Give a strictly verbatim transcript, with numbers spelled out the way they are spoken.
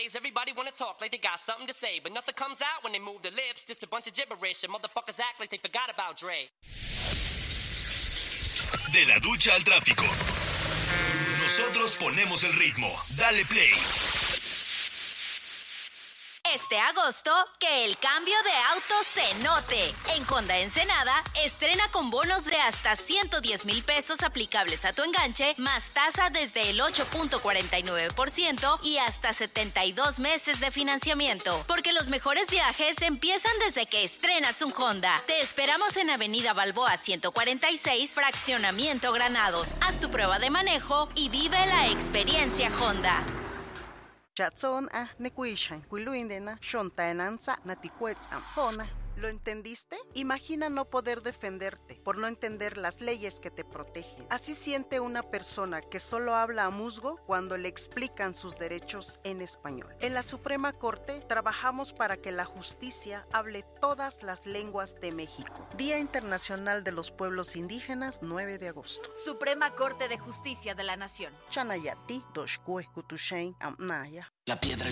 nowadays, everybody wanna talk like they got something to say, but nothing comes out when they move their lips, just a bunch of gibberish, and motherfuckers act like they forgot about Dre. De la ducha al tráfico, nosotros ponemos el ritmo. Dale play. Este agosto, que el cambio de auto se note. En Honda Ensenada, estrena con bonos de hasta ciento diez mil pesos aplicables a tu enganche, más tasa desde el ocho punto cuarenta y nueve por ciento y hasta setenta y dos meses de financiamiento. Porque los mejores viajes empiezan desde que estrenas un Honda. Te esperamos en Avenida Balboa ciento cuarenta y seis, Fraccionamiento Granados. Haz tu prueba de manejo y vive la experiencia Honda. Chatson a nekuishan, kuiluindena, shontaenanza, naticuetzam, hona. ¿Lo entendiste? Imagina no poder defenderte por no entender las leyes que te protegen. Así siente una persona que solo habla a musgo cuando le explican sus derechos en español. En la Suprema Corte trabajamos para que la justicia hable todas las lenguas de México. Día Internacional de los Pueblos Indígenas, nueve de agosto. Suprema Corte de Justicia de la Nación. Chanayati, Doshkue, Kutushain, Amnaya. La piedra